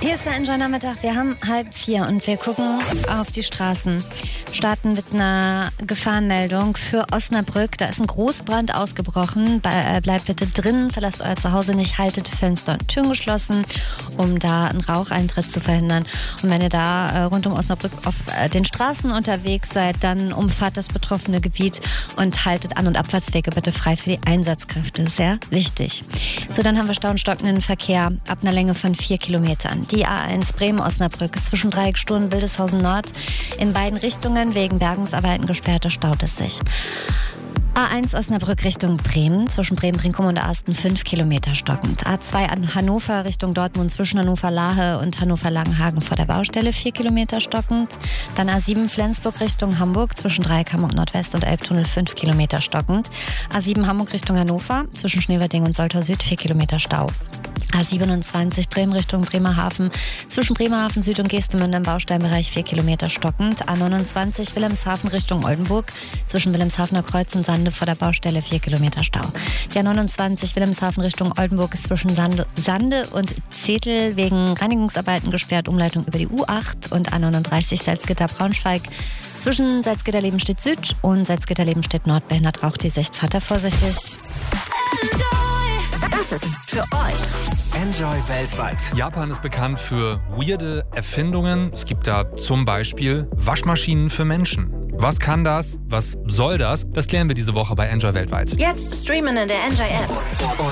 Hier ist der Enjoy-Nachmittag. Wir haben 3:30 und wir gucken auf die Straßen. Starten mit einer Gefahrenmeldung für Osnabrück. Da ist ein Großbrand ausgebrochen. Bleibt bitte drin, verlasst euer Zuhause nicht, haltet Fenster und Türen geschlossen, um da einen Raucheintritt zu verhindern. Und wenn ihr da rund um Osnabrück auf den Straßen unterwegs seid, dann umfahrt das betroffene Gebiet und haltet An- und Abfahrtswege bitte frei für die Einsatzkräfte. Sehr wichtig. So, dann haben wir Stau und stockenden Verkehr ab einer Länge von 4 Kilometern. Die A1 Bremen-Osnabrück ist zwischen Dreieckstuhl und Wildeshausen Nord in beiden Richtungen wegen Bergungsarbeiten gesperrt, da staut es sich. A1 Osnabrück Richtung Bremen, zwischen Bremen-Brinkum und Asten 5 Kilometer stockend. A2 an Hannover Richtung Dortmund, zwischen Hannover-Lahe und Hannover-Langenhagen vor der Baustelle 4 Kilometer stockend. Dann A7 Flensburg Richtung Hamburg, zwischen Dreieck Hamburg Nordwest und Elbtunnel 5 Kilometer stockend. A7 Hamburg Richtung Hannover, zwischen Schneverding und Soltau Süd 4 Kilometer Stau. A27 Bremen Richtung Bremerhaven, zwischen Bremerhaven Süd und Geestemünde im Bausteinbereich 4 Kilometer stockend. A29 Wilhelmshaven Richtung Oldenburg, zwischen Wilhelmshavener Kreuz und Sande vor der Baustelle 4 Kilometer Stau. Die A29 Wilhelmshaven Richtung Oldenburg ist zwischen Sande und Zetel wegen Reinigungsarbeiten gesperrt, Umleitung über die U8 und A39 Salzgitter-Braunschweig. Zwischen Salzgitter-Lebenstedt Süd und Salzgitter-Lebenstedt Nord behindert Rauch die Sicht. Fahrt da vorsichtig. Das ist für euch. Enjoy weltweit. Japan ist bekannt für weirde Erfindungen. Es gibt da zum Beispiel Waschmaschinen für Menschen. Was kann das? Was soll das? Das klären wir diese Woche bei Enjoy weltweit. Jetzt streamen in der Enjoy App.